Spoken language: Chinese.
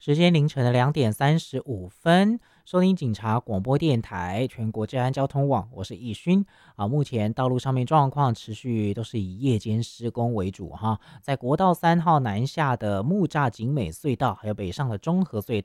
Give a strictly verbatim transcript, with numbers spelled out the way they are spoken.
时间凌晨的两点三十五分，收听警察广播电台全国治安交通网，我是易勋啊。目前道路上面状况持续都是以夜间施工为主哈，在国道三号南下的木栅景美隧道，还有北上的中和隧